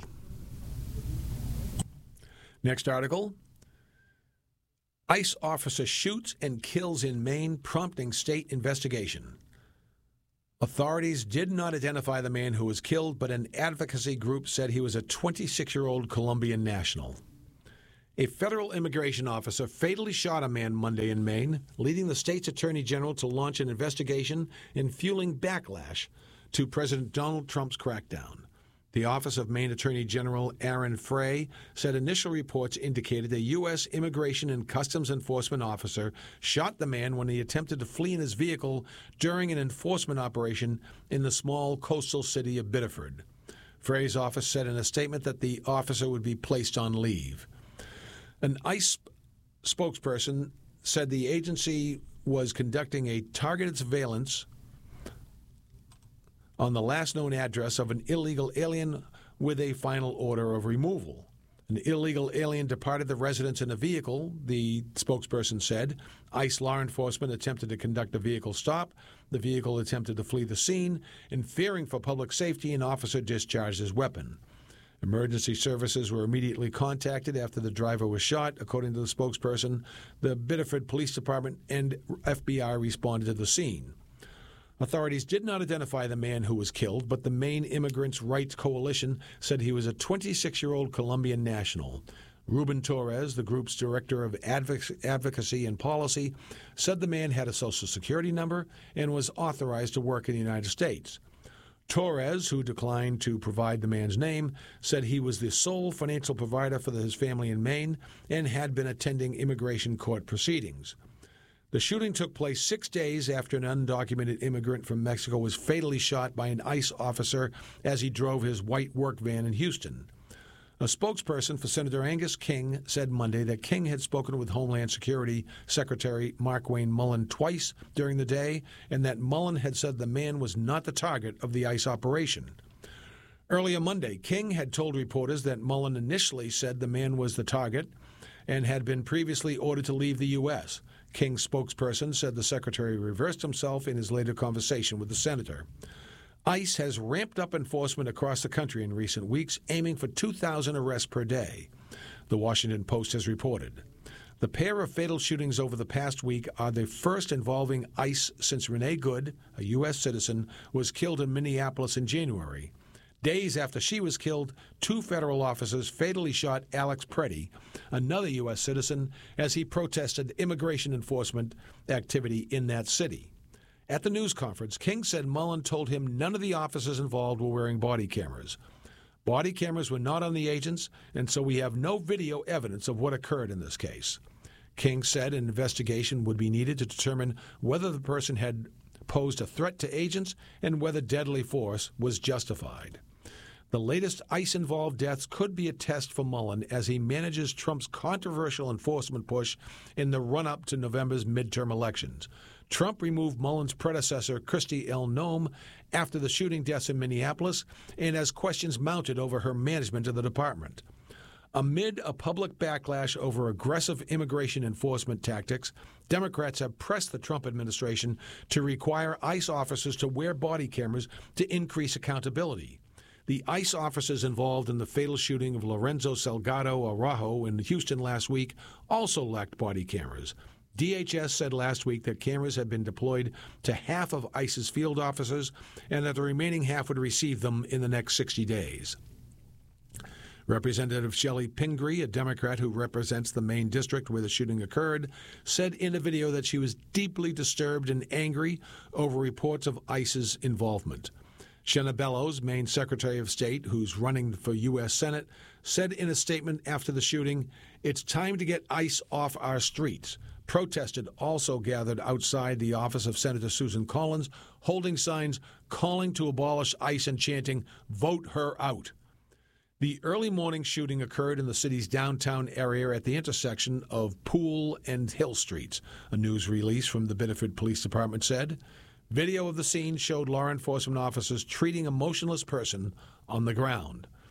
Speaker 1: Next article. ICE officer shoots and kills in Maine, prompting state investigation. Authorities did not identify the man who was killed, but an advocacy group said he was a twenty-six-year-old Colombian national. A federal immigration officer fatally shot a man Monday in Maine, leading the state's attorney general to launch an investigation and fueling backlash to President Donald Trump's crackdown. The Office of Maine Attorney General Aaron Frey said initial reports indicated a U S Immigration and Customs Enforcement officer shot the man when he attempted to flee in his vehicle during an enforcement operation in the small coastal city of Biddeford. Frey's office said in a statement that the officer would be placed on leave. An ICE spokesperson said the agency was conducting a targeted surveillance on the last known address of an illegal alien with a final order of removal. An illegal alien departed the residence in a vehicle, the spokesperson said. ICE law enforcement attempted to conduct a vehicle stop. The vehicle attempted to flee the scene, and fearing for public safety, an officer discharged his weapon. Emergency services were immediately contacted after the driver was shot. According to the spokesperson, the Biddeford Police Department and F B I responded to the scene. Authorities did not identify the man who was killed, but the Maine Immigrants' Rights Coalition said he was a twenty-six-year-old Colombian national. Ruben Torres, the group's director of advocacy and policy, said the man had a Social Security number and was authorized to work in the United States. Torres, who declined to provide the man's name, said he was the sole financial provider for his family in Maine and had been attending immigration court proceedings. The shooting took place six days after an undocumented immigrant from Mexico was fatally shot by an ICE officer as he drove his white work van in Houston. A spokesperson for Senator Angus King said Monday that King had spoken with Homeland Security Secretary Markwayne Mullin twice during the day, and that Mullin had said the man was not the target of the ICE operation. Earlier Monday, King had told reporters that Mullin initially said the man was the target and had been previously ordered to leave the U S King's spokesperson said the secretary reversed himself in his later conversation with the senator. ICE has ramped up enforcement across the country in recent weeks, aiming for two thousand arrests per day, the Washington Post has reported. The pair of fatal shootings over the past week are the first involving ICE since Renee Good, a U S citizen, was killed in Minneapolis in January. Days after she was killed, two federal officers fatally shot Alex Preddy, another U S citizen, as he protested immigration enforcement activity in that city. At the news conference, King said Mullin told him none of the officers involved were wearing body cameras. Body cameras were not on the agents, and so we have no video evidence of what occurred in this case. King said an investigation would be needed to determine whether the person had posed a threat to agents and whether deadly force was justified. The latest ICE-involved deaths could be a test for Mullin as he manages Trump's controversial enforcement push in the run-up to November's midterm elections. Trump removed Mullin's predecessor, Kristi L. Noem, after the shooting deaths in Minneapolis and as questions mounted over her management of the department. Amid a public backlash over aggressive immigration enforcement tactics, Democrats have pressed the Trump administration to require ICE officers to wear body cameras to increase accountability. The ICE officers involved in the fatal shooting of Lorenzo Salgado Araujo in Houston last week also lacked body cameras. D H S said last week that cameras had been deployed to half of ICE's field officers and that the remaining half would receive them in the next sixty days. Representative Shelley Pingree, a Democrat who represents the Maine district where the shooting occurred, said in a video that she was deeply disturbed and angry over reports of ICE's involvement. Shenna Bellows, Maine Secretary of State, who's running for U S Senate, said in a statement after the shooting, "It's time to get ICE off our streets." Protested also gathered outside the office of Senator Susan Collins, holding signs calling to abolish ICE and chanting, "Vote her out." The early morning shooting occurred in the city's downtown area at the intersection of Poole and Hill Streets, a news release from the Biddeford Police Department said. Video of the scene showed law enforcement officers treating a motionless person on the ground.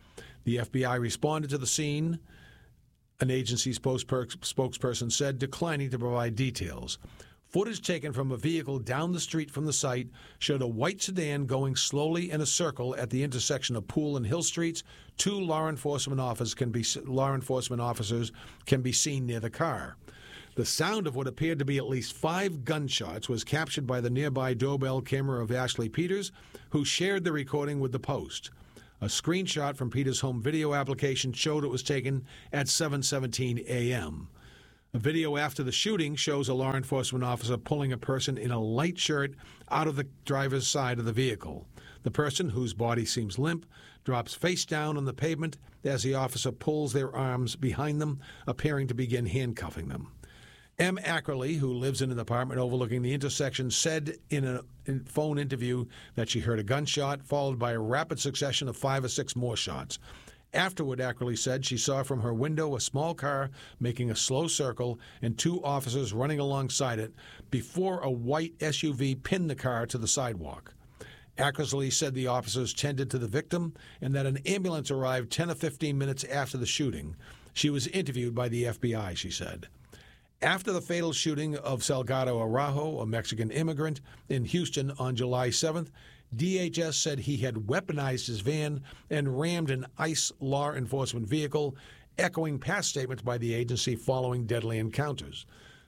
Speaker 1: The F B I responded to the scene, an agency spokesperson said, declining to provide details. Footage taken from a vehicle down the street from the site showed a white sedan going slowly in a circle at the intersection of Poole and Hill Streets. Two law enforcement officers can be law enforcement officers can be seen near the car. The sound of what appeared to be at least five gunshots was captured by the nearby doorbell camera of Ashley Peters, who shared the recording with the Post. A screenshot from Peters' home video application showed it was taken at seven seventeen a.m. A video after the shooting shows a law enforcement officer pulling a person in a light shirt out of the driver's side of the vehicle. The person, whose body seems limp, drops face down on the pavement as the officer pulls their arms behind them, appearing to begin handcuffing them. M. Ackerley, who lives in an apartment overlooking the intersection, said in a phone interview that she heard a gunshot, followed by a rapid succession of five or six more shots. Afterward, Ackerley said she saw from her window a small car making a slow circle and two officers running alongside it before a white S U V pinned the car to the sidewalk. Ackerley said the officers tended to the victim and that an ambulance arrived ten or fifteen minutes after the shooting. She was interviewed by the F B I, she said. After the fatal shooting of Salgado Araujo, a Mexican immigrant, in Houston on July seventh, D H S said he had weaponized his van and rammed an ICE law enforcement vehicle, echoing past statements by the agency following deadly encounters.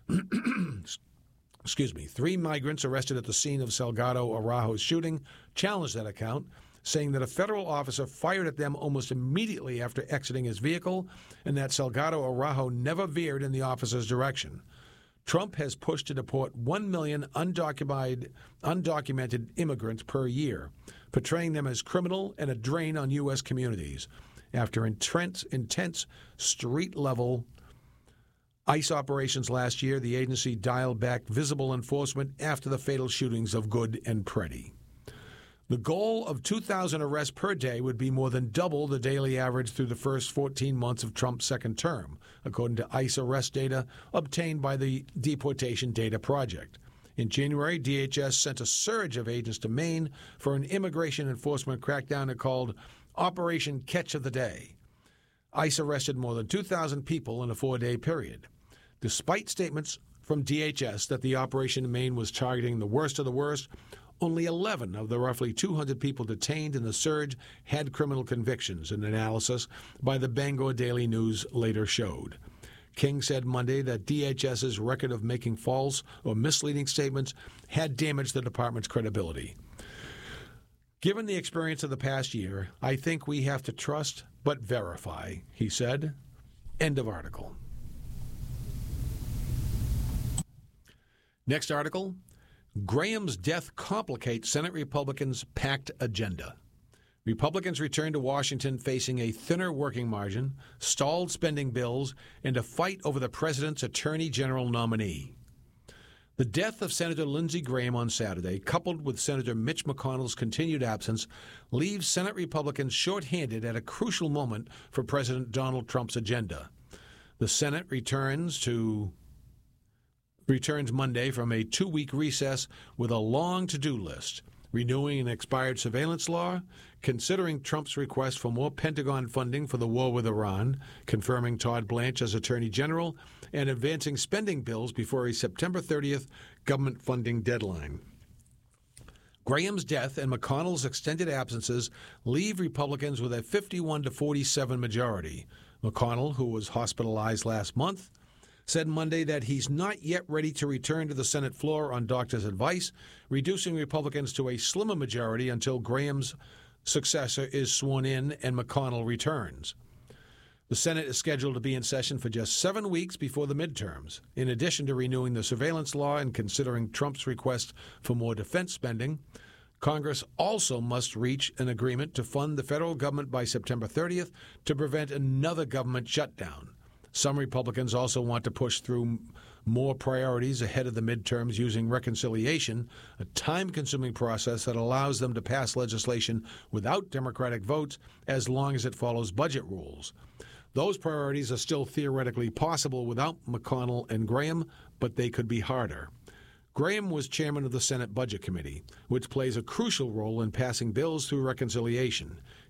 Speaker 1: Excuse me. Three migrants arrested at the scene of Salgado Araujo's shooting challenged that account, saying that a federal officer fired at them almost immediately after exiting his vehicle and that Salgado Araujo never veered in the officer's direction. Trump has pushed to deport one million undocumented, undocumented immigrants per year, portraying them as criminal and a drain on U S communities. After intense, intense street-level ICE operations last year, the agency dialed back visible enforcement after the fatal shootings of Good and Preddy. The goal of two thousand arrests per day would be more than double the daily average through the first fourteen months of Trump's second term, according to ICE arrest data obtained by the Deportation Data Project. In January, D H S sent a surge of agents to Maine for an immigration enforcement crackdown it called Operation Catch of the Day. ICE arrested more than two thousand people in a four-day period. Despite statements from D H S that the operation in Maine was targeting the worst of the worst, only eleven of the roughly two hundred people detained in the surge had criminal convictions, an analysis by the Bangor Daily News later showed. King said Monday that DHS's record of making false or misleading statements had damaged the department's credibility. Given the experience of the past year, I think we have to trust but verify, he said. End of article. Next article. Graham's death complicates Senate Republicans' packed agenda. Republicans return to Washington facing a thinner working margin, stalled spending bills, and a fight over the president's attorney general nominee. The death of Senator Lindsey Graham on Saturday, coupled with Senator Mitch McConnell's continued absence, leaves Senate Republicans shorthanded at a crucial moment for President Donald Trump's agenda. The Senate returns to returns Monday from a two-week recess with a long to-do list, renewing an expired surveillance law, considering Trump's request for more Pentagon funding for the war with Iran, confirming Todd Blanche as Attorney General, and advancing spending bills before a September thirtieth government funding deadline. Graham's death and McConnell's extended absences leave Republicans with a fifty-one to forty-seven majority. McConnell, who was hospitalized last month, said Monday that he's not yet ready to return to the Senate floor on doctor's advice, reducing Republicans to a slimmer majority until Graham's successor is sworn in and McConnell returns. The Senate is scheduled to be in session for just seven weeks before the midterms. In addition to renewing the surveillance law and considering Trump's request for more defense spending, Congress also must reach an agreement to fund the federal government by September thirtieth to prevent another government shutdown. Some Republicans also want to push through more priorities ahead of the midterms using reconciliation, a time-consuming process that allows them to pass legislation without Democratic votes as long as it follows budget rules. Those priorities are still theoretically possible without McConnell and Graham, but they could be harder. Graham was chairman of the Senate Budget Committee, which plays a crucial role in passing bills through reconciliation.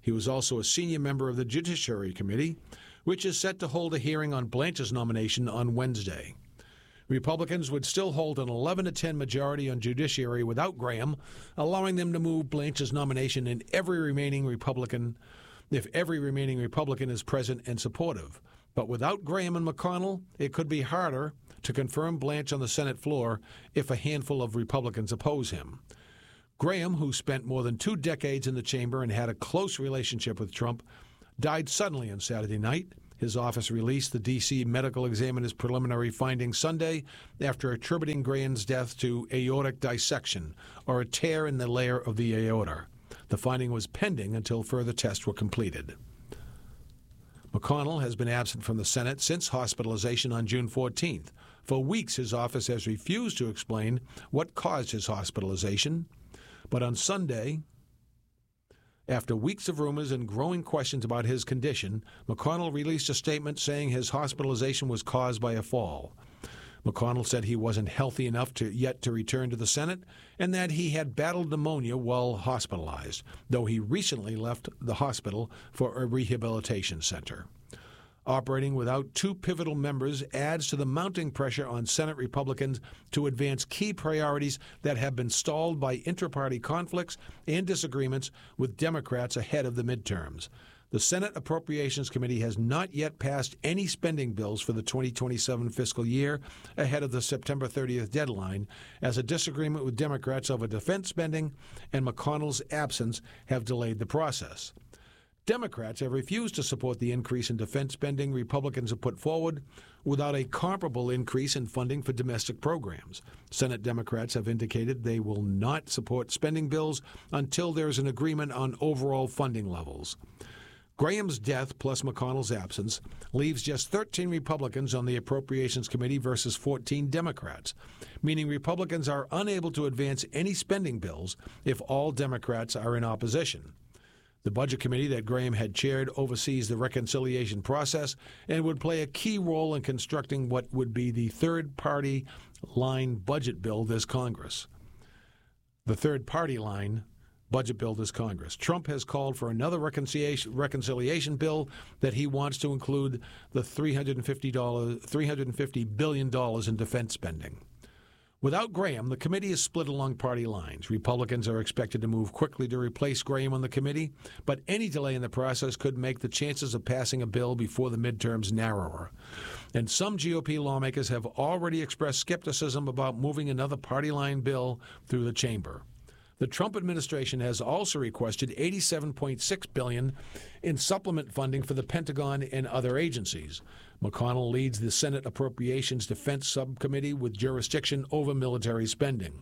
Speaker 1: He was also a senior member of the Judiciary Committee, which is set to hold a hearing on Blanche's nomination on Wednesday. Republicans would still hold an eleven to ten majority on Judiciary without Graham, allowing them to move Blanche's nomination in every remaining Republican, if every remaining Republican is present and supportive. But without Graham and McConnell, it could be harder to confirm Blanche on the Senate floor if a handful of Republicans oppose him. Graham, who spent more than two decades in the chamber and had a close relationship with Trump, died suddenly on Saturday night. His office released the D C medical examiner's preliminary findings Sunday after attributing Graham's death to aortic dissection, or a tear in the layer of the aorta. The finding was pending until further tests were completed. McConnell has been absent from the Senate since hospitalization on June fourteenth. For weeks, his office has refused to explain what caused his hospitalization. But on Sunday, after weeks of rumors and growing questions about his condition, McConnell released a statement saying his hospitalization was caused by a fall. McConnell said he wasn't healthy enough to yet to return to the Senate and that he had battled pneumonia while hospitalized, though he recently left the hospital for a rehabilitation center. Operating without two pivotal members adds to the mounting pressure on Senate Republicans to advance key priorities that have been stalled by inter-party conflicts and disagreements with Democrats ahead of the midterms. The Senate Appropriations Committee has not yet passed any spending bills for the twenty twenty-seven fiscal year ahead of the September thirtieth deadline, as a disagreement with Democrats over defense spending and McConnell's absence have delayed the process. Democrats have refused to support the increase in defense spending Republicans have put forward without a comparable increase in funding for domestic programs. Senate Democrats have indicated they will not support spending bills until there is an agreement on overall funding levels. Graham's death plus McConnell's absence leaves just thirteen Republicans on the Appropriations Committee versus fourteen Democrats, meaning Republicans are unable to advance any spending bills if all Democrats are in opposition. The Budget Committee that Graham had chaired oversees the reconciliation process and would play a key role in constructing what would be the third-party line budget bill this Congress. The third-party line budget bill this Congress. Trump has called for another reconciliation, reconciliation bill that he wants to include the three hundred fifty billion dollars in defense spending. Without Graham, the committee is split along party lines. Republicans are expected to move quickly to replace Graham on the committee, but any delay in the process could make the chances of passing a bill before the midterms narrower. And some G O P lawmakers have already expressed skepticism about moving another party line bill through the chamber. The Trump administration has also requested eighty-seven point six billion dollars in supplement funding for the Pentagon and other agencies. McConnell leads the Senate Appropriations Defense Subcommittee with jurisdiction over military spending.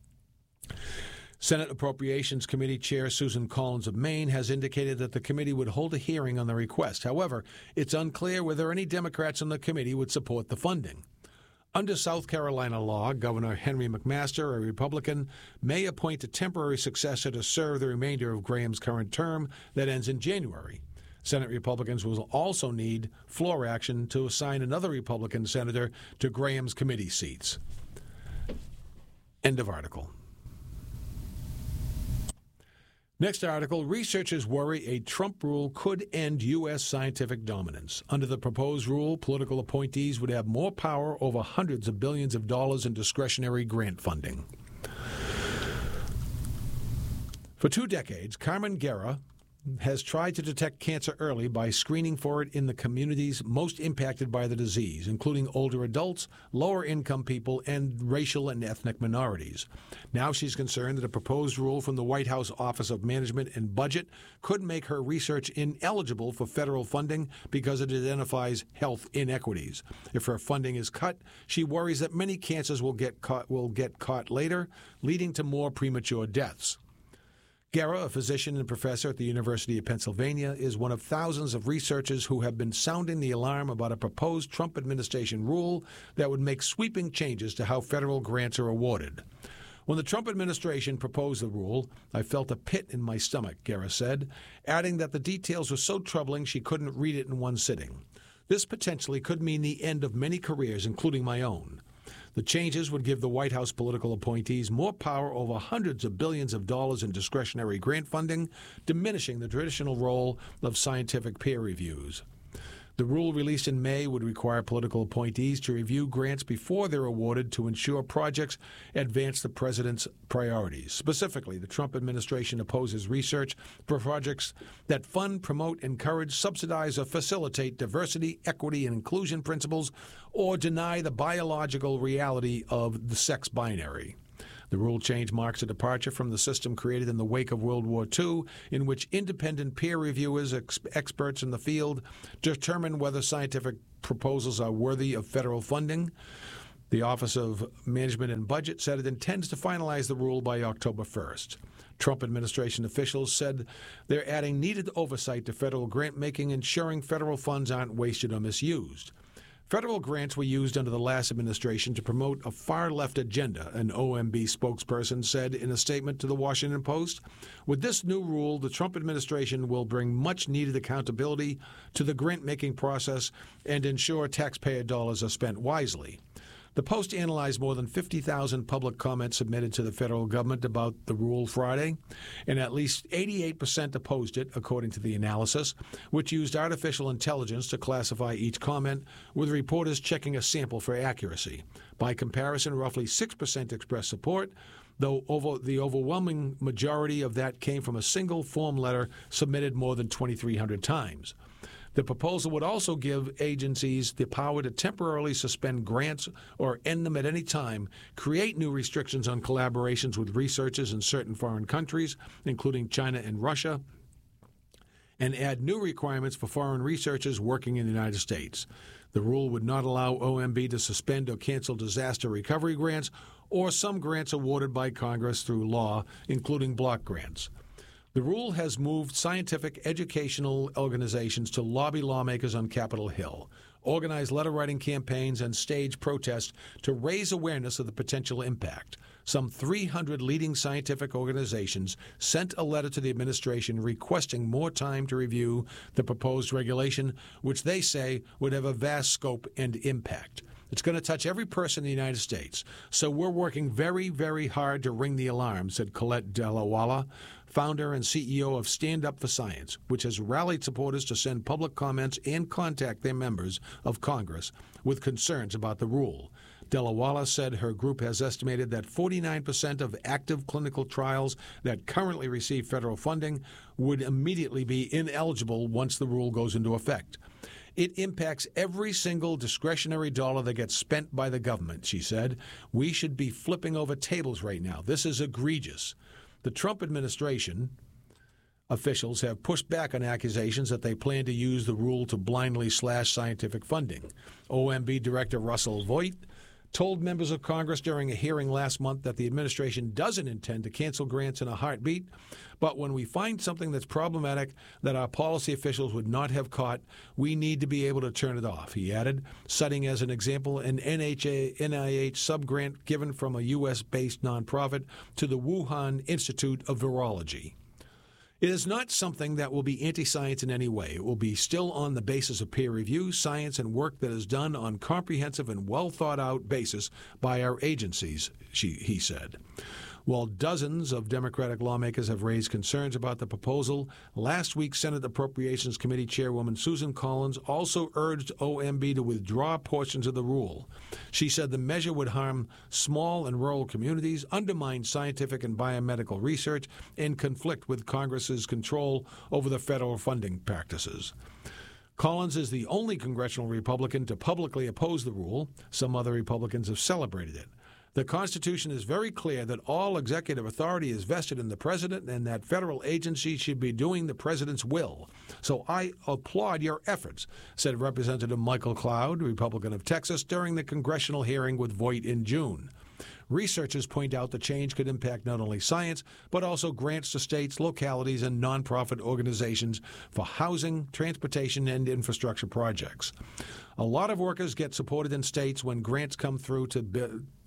Speaker 1: Senate Appropriations Committee Chair Susan Collins of Maine has indicated that the committee would hold a hearing on the request. However, it's unclear whether any Democrats on the committee would support the funding. Under South Carolina law, Governor Henry McMaster, a Republican, may appoint a temporary successor to serve the remainder of Graham's current term that ends in January. Senate Republicans will also need floor action to assign another Republican senator to Graham's committee seats. End of article. Next article, researchers worry a Trump rule could end U S scientific dominance. Under the proposed rule, political appointees would have more power over hundreds of billions of dollars in discretionary grant funding. For two decades, Carmen Guerra has tried to detect cancer early by screening for it in the communities most impacted by the disease, including older adults, lower-income people, and racial and ethnic minorities. Now she's concerned that a proposed rule from the White House Office of Management and Budget could make her research ineligible for federal funding because it identifies health inequities. If her funding is cut, she worries that many cancers will get caught, will get caught later, leading to more premature deaths. Guerra, a physician and professor at the University of Pennsylvania, is one of thousands of researchers who have been sounding the alarm about a proposed Trump administration rule that would make sweeping changes to how federal grants are awarded. When the Trump administration proposed the rule, I felt a pit in my stomach, Guerra said, adding that the details were so troubling she couldn't read it in one sitting. This potentially could mean the end of many careers, including my own. The changes would give the White House political appointees more power over hundreds of billions of dollars in discretionary grant funding, diminishing the traditional role of scientific peer reviews. The rule released in May would require political appointees to review grants before they're awarded to ensure projects advance the president's priorities. Specifically, the Trump administration opposes research for projects that fund, promote, encourage, subsidize, or facilitate diversity, equity, and inclusion principles, or deny the biological reality of the sex binary. The rule change marks a departure from the system created in the wake of World War Two, in which independent peer reviewers, ex- experts in the field, determine whether scientific proposals are worthy of federal funding. The Office of Management and Budget said it intends to finalize the rule by October first. Trump administration officials said they're adding needed oversight to federal grant-making, ensuring federal funds aren't wasted or misused. Federal grants were used under the last administration to promote a far-left agenda, an O M B spokesperson said in a statement to the Washington Post. With this new rule, the Trump administration will bring much-needed accountability to the grant-making process and ensure taxpayer dollars are spent wisely. The Post analyzed more than fifty thousand public comments submitted to the federal government about the rule Friday, and at least eighty-eight percent opposed it, according to the analysis, which used artificial intelligence to classify each comment, with reporters checking a sample for accuracy. By comparison, roughly six percent expressed support, though over the overwhelming majority of that came from a single form letter submitted more than twenty-three hundred times. The proposal would also give agencies the power to temporarily suspend grants or end them at any time, create new restrictions on collaborations with researchers in certain foreign countries, including China and Russia, and add new requirements for foreign researchers working in the United States. The rule would not allow O M B to suspend or cancel disaster recovery grants or some grants awarded by Congress through law, including block grants. The rule has moved scientific educational organizations to lobby lawmakers on Capitol Hill, organize letter-writing campaigns, and stage protests to raise awareness of the potential impact. Some three hundred leading scientific organizations sent a letter to the administration requesting more time to review the proposed regulation, which they say would have a vast scope and impact. It's going to touch every person in the United States. So we're working very, very hard to ring the alarm, said Colette Dallawala, founder and C E O of Stand Up for Science, which has rallied supporters to send public comments and contact their members of Congress with concerns about the rule. Dallawala said her group has estimated that forty-nine percent of active clinical trials that currently receive federal funding would immediately be ineligible once the rule goes into effect. It impacts every single discretionary dollar that gets spent by the government, she said. We should be flipping over tables right now. This is egregious. The Trump administration officials have pushed back on accusations that they plan to use the rule to blindly slash scientific funding. O M B Director Russell Voigt told members of Congress during a hearing last month that the administration doesn't intend to cancel grants in a heartbeat, but when we find something that's problematic that our policy officials would not have caught, we need to be able to turn it off, he added, citing as an example an N I H subgrant given from a U S-based nonprofit to the Wuhan Institute of Virology. It is not something that will be anti-science in any way. It will be still on the basis of peer review, science, and work that is done on comprehensive and well-thought-out basis by our agencies, she, he said. While dozens of Democratic lawmakers have raised concerns about the proposal, last week Senate Appropriations Committee Chairwoman Susan Collins also urged O M B to withdraw portions of the rule. She said the measure would harm small and rural communities, undermine scientific and biomedical research, and conflict with Congress's control over the federal funding practices. Collins is the only congressional Republican to publicly oppose the rule. Some other Republicans have celebrated it. The Constitution is very clear that all executive authority is vested in the president and that federal agencies should be doing the president's will. So I applaud your efforts, said Representative Michael Cloud, Republican of Texas, during the congressional hearing with Voigt in June. Researchers point out the change could impact not only science, but also grants to states, localities, and nonprofit organizations for housing, transportation, and infrastructure projects. A lot of workers get supported in states when grants come through to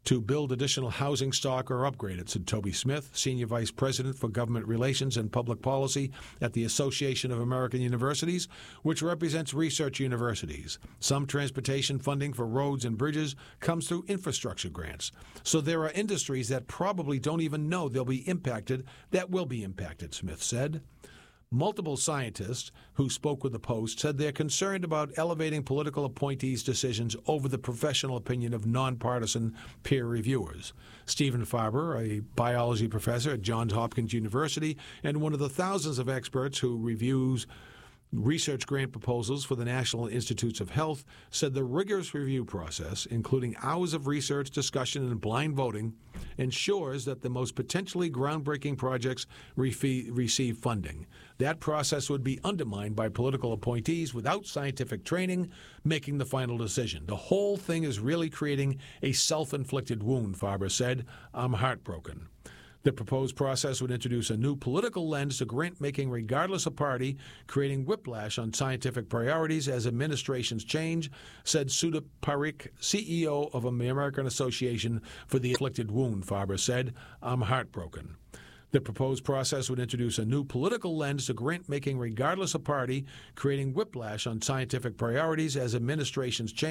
Speaker 1: to build additional housing stock or upgrade it, said Toby Smith, Senior Vice President for Government Relations and Public Policy at the Association of American Universities, which represents research universities. Some transportation funding for roads and bridges comes through infrastructure grants. So there are industries that probably don't even know they'll be impacted that will be impacted, Smith said. Multiple scientists who spoke with the Post said they're concerned about elevating political appointees' decisions over the professional opinion of nonpartisan peer reviewers. Stephen Farber, a biology professor at Johns Hopkins University and one of the thousands of experts who reviews research grant proposals for the National Institutes of Health, said the rigorous review process, including hours of research, discussion, and blind voting, ensures that the most potentially groundbreaking projects refe- receive funding. That process would be undermined by political appointees without scientific training making the final decision. The whole thing is really creating a self-inflicted wound, Farber said. I'm heartbroken. The proposed process would introduce a new political lens to grant-making regardless of party, creating whiplash on scientific priorities as administrations change, said Sudha Parikh, C E O of the American Association for the Afflicted Wound, Farber said. I'm heartbroken. The proposed process would introduce a new political lens to grant-making regardless of party, creating whiplash on scientific priorities as administrations change.